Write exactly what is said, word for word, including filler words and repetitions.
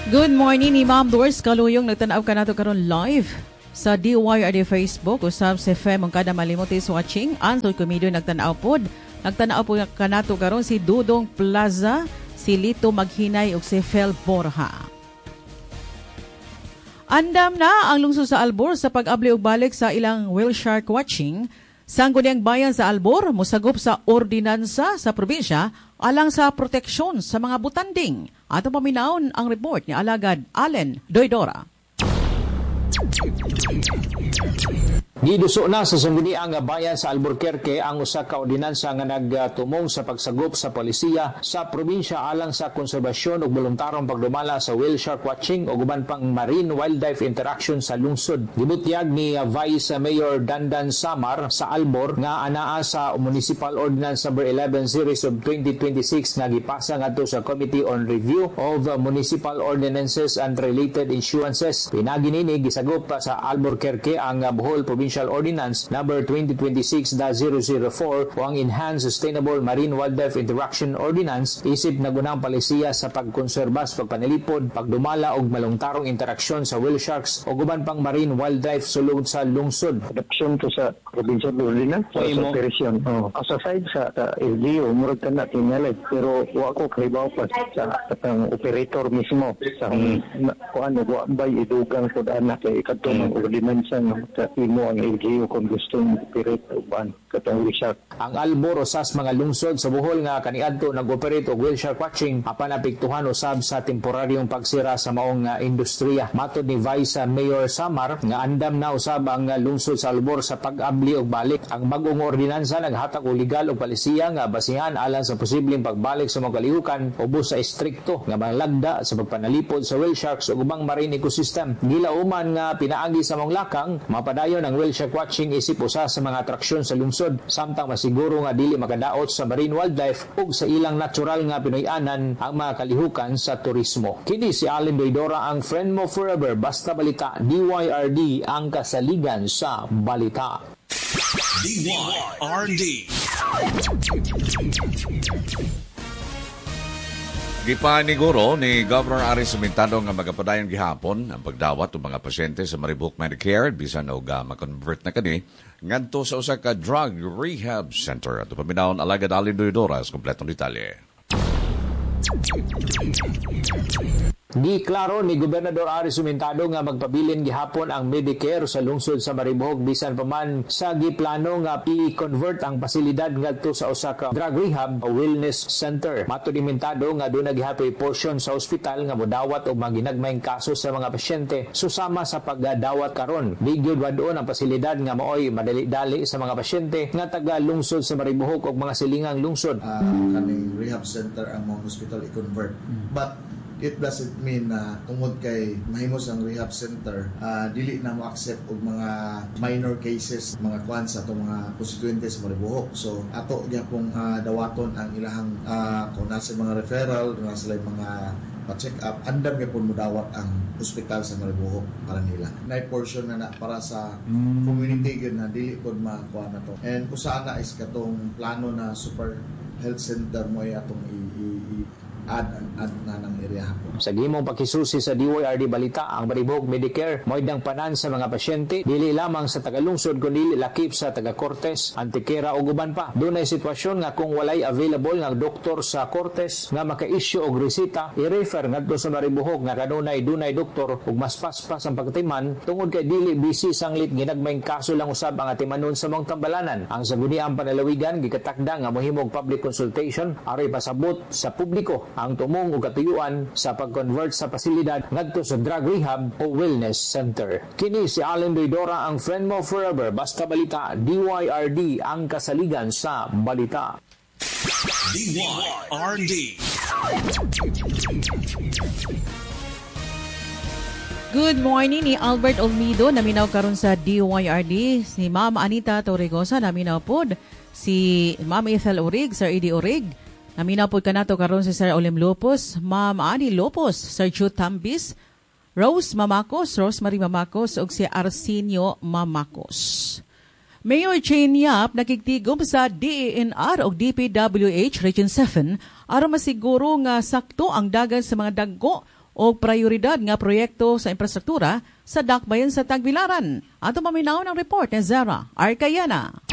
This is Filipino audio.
Good morning ni Ma'am Doris Kaluyong. Nagtanaw ka nato karon live sa D Y R D Facebook. Usab sa F M ang kada malimot is watching. Anton Comedo nagtanaw pod. Nagtanaw po ka nato karon si Dudong Plaza, si Lito Maghinay ug si Fel Borja. Andam na ang lungsod sa Albor sa pag-abli ug balik sa ilang whale shark watching. Sangguniang bayan sa Albor mosagop sa ordinansa sa probinsya alang sa proteksyon sa mga butanding. Ato paminaon ang report ni Alagad Allen Doydora. Giduso na sa sangguniang bayan sa Albuquerque ang usa ka ordinansa nga nagtumong sa pagsagop sa polisiya sa probinsya alang sa konserbasyon ug voluntarong pagdumala sa whale shark watching ug uban pang marine wildlife interaction sa lungsod. Gibutyag ni Vice Mayor Dandan Samar sa Albor nga anaa sa Municipal Ordinance number eleven series of twenty twenty-six nga gipasa ngadto sa Committee on Review of Municipal Ordinances and Related Issuances. Pinagi nini gisagop pa sa Albuquerque ang Bohol Provincial Ordinance number twenty twenty-six dash zero zero four o ang Enhanced Sustainable Marine Wildlife Interaction Ordinance isip na gunang palisiya sa pagkonserba sa pagpanilipod, pagdumala og malungtarong interaksyon sa whale sharks o guban pang marine wildlife sulod sa lungsod. Adoption to sa provincial ordinance sa operation. Oh. As aside sa L G U, murag ka na tinalid pero wa ko kaibaw pa sa katang operator mismo sa mm. kuan wa bay idugang ko dana kay kadtong mm. ordinansa nga imo ang L G U kung gustong operate uban katong whale shark. Ang Albor usas mga lungsod sa Bohol nga kaniadto nag-operate og whale shark watching apan apektuhan usab sa temporaryong pagsira sa maong uh, industriya. Matod ni Vice Mayor Samar nga andam na usab ang uh, lungsod sa Albor sa pag-abli og balik. Ang bag-ong ordinansa naghatag og legal og palisiya nga basihan alang sa posibleng pagbalik sa mga kalihukan ubos sa istrikto nga malagda sa pagpanalipod sa whale sharks ug ubang marine ecosystem. Gilauman nga pinaagi sa mong lakang mapadayon ang whale shark watching isip usa sa mga atraksyon sa lungsod samtang masiguro nga dili makadaot sa marine wildlife ug sa ilang natural nga Pinoy-anan ang mga kalihukan sa turismo. Kini si Allen Doydora, ang friend mo forever, basta balita. D Y R D ang kasaligan sa balita. D Y R D. Gipaniguro ni Governor Ari Sumintado nga magapadayon gihapon ang pagdawat ng mga pasyente sa Maribok Medicare bisan og uh, ma-convert na kani ngadto sa usa ka drug rehab center. Ato paminawon Alagad Allen Doydora sa kompletong detalye. Di klaro ni Gobernador Ari Sumintado nga magpabilin gihapon ang Medicare sa lungsod sa Maribog bisan pa man sa giplano nga i-convert ang pasilidad ngadto sa usa ka drug rehab o wellness center. Matud ni Sumintado nga doon naghihatoy portion sa ospital nga modawat og mga ginagmayng kaso sa mga pasyente susama sa pagdawat karon. Di gyud wadoon ang pasilidad nga maoy madali-dali sa mga pasyente nga taga lungsod sa Maribog ug mga silingang lungsod. Uh, kaning rehab center ang mga hospital i-convert. But it doesn't mean na tungod kay mahimos ang rehab center, uh, dili na mo-accept og mga minor cases, mga kwan sa itong mga constituente sa Maribohok. So, ato gyapong uh, dawaton ang ilahang uh, kung nasa mga referral, kung nasa mga pa-check up, andam gyapon mo dawat ang ospital sa Maribohok para nila. Na portion na na para sa mm. community gyud na dili pod makuha na to. And usa na is katong plano na super health center mo ay atong i, i, i add add na ng area hapon. Sa gimong pakisusi sa D Y R D Balita, ang Maribog Medicare mo'y dang panan sa mga pasyente, dili lamang sa tagalungsod kundi lakip sa taga Cortes, Antequera o guban pa. Dunay sitwasyon nga kung walay available nga doktor sa Cortes nga maka-issue og resita, i-refer ngadto sa Maribohog nga kanunay dunay doktor ug mas paspas ang pagtiman tungod kay dili busy sanglit ginagmayng kaso lang usab ang atimanon sa mong tambalanan. Ang saguniang panalawigan gikatakda nga mohimog public consultation aron pasabot sa publiko ang tumong ug katuyuan sa pag-convert sa pasilidad ngadto sa drug rehab o wellness center. Kini si Allen Doydora, ang friend mo forever, basta balita. D Y R D ang kasaligan sa balita. D Y R D. Good morning ni Albert Olmido, naminaw karon sa D Y R D. Si Ma'am Anita Torregosa, naminaw pod. Si Ma'am Ethel Urig, Sir Eddie Urig. Naminaw po ka na to karon si Sir Olim Lopos, Ma'am Ani Lopos, Sir Jude Tambis, Rose Mamakos, Rosemary Mamakos, ug si Arsenio Mamakos. Mayor Jane Yap nakigtigom sa D E N R o D P W H Region seven aron masiguro nga sakto ang dagan sa mga dagko o prioridad nga proyekto sa infrastruktura sa dakbayan sa Tagbilaran. Ato maminaw ng report ni Zara Arcayana.